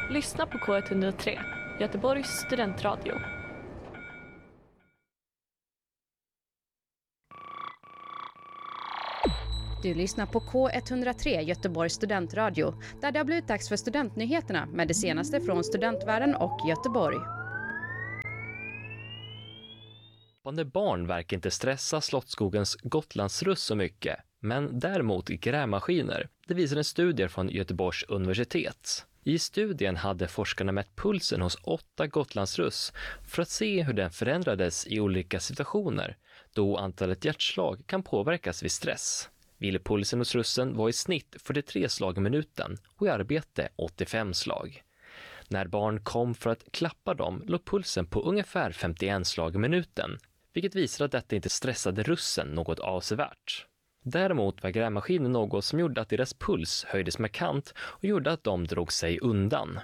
Lyssna på K103, Göteborgs studentradio. Du lyssnar på K103, Göteborgs studentradio, där det har blivit dags för studentnyheterna med det senaste från studentvärlden och Göteborg. Barn verkar inte stressa Slottsskogens Gotlandsruss så mycket, men däremot grävmaskiner. Det visar en studie från Göteborgs universitet. I studien hade forskarna mätt pulsen hos 8 Gotlandsruss för att se hur den förändrades i olika situationer, då antalet hjärtslag kan påverkas vid stress. Vilpulsen hos russen var i snitt 43 slag i minuten och i arbete 85 slag. När barn kom för att klappa dem låg pulsen på ungefär 51 slag i minuten, vilket visar att detta inte stressade russen något avsevärt. Däremot var grävmaskinen något som gjorde att deras puls höjdes markant och gjorde att de drog sig undan.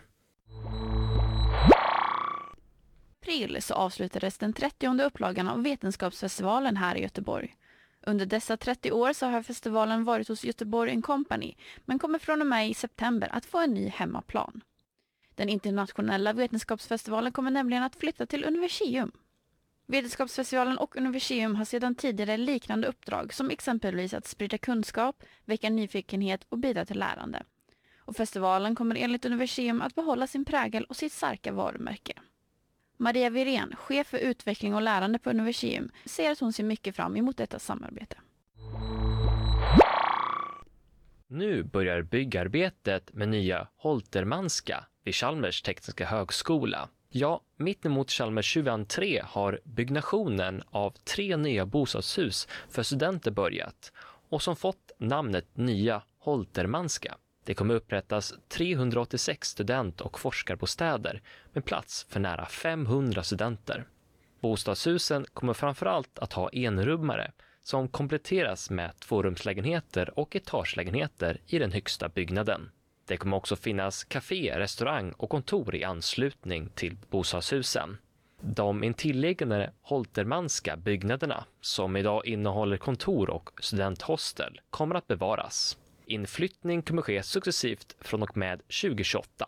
April så avslutades den 30:e upplagan av Vetenskapsfestivalen här i Göteborg. Under dessa 30 år så har festivalen varit hos Göteborg & Company, men kommer från och med i september att få en ny hemmaplan. Den internationella vetenskapsfestivalen kommer nämligen att flytta till Universium. Vetenskapsfestivalen och Universium har sedan tidigare liknande uppdrag som exempelvis att sprida kunskap, väcka nyfikenhet och bidra till lärande. Och festivalen kommer enligt Universium att behålla sin prägel och sitt starka varumärke. Maria Virén, chef för utveckling och lärande på Universium, säger att hon ser mycket fram emot detta samarbete. Nu börjar byggarbetet med nya Holtermanska vid Chalmers tekniska högskola. Ja, mitt emot Chalmers huvudentré har byggnationen av 3 nya bostadshus för studenter börjat och som fått namnet Nya Holtermanska. Det kommer upprättas 386 student- och forskarbostäder med plats för nära 500 studenter. Bostadshusen kommer framförallt att ha enrummare som kompletteras med 2-rumslägenheter och etagelägenheter i den högsta byggnaden. Det kommer också finnas café, restaurang och kontor i anslutning till bostadshusen. De intilliggande Holtermanska byggnaderna, som idag innehåller kontor och studenthostel, kommer att bevaras. Inflyttning kommer ske successivt från och med 2028.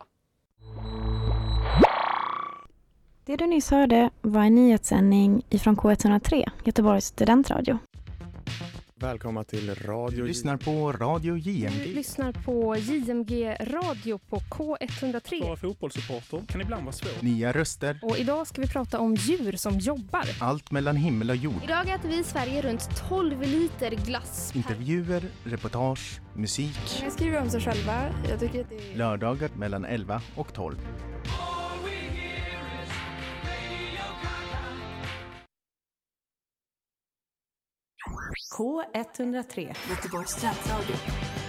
Det du nyss hörde var en nyhetssändning ifrån K103, Göteborgs studentradio. Välkomna till Radio. Du lyssnar på Radio JMG. Du lyssnar på JMG Radio på K103. Vara fotbollssupporter kan ibland vara svårt. Nya röster. Och idag ska vi prata om djur som jobbar. Allt mellan himmel och jord. Idag äter vi i Sverige runt 12 liter glass. Intervjuer, reportage, musik. Jag skriver om sig själva. Jag tycker att det är... Lördagar mellan 11 och 12. K103 Göteborgs studentradio.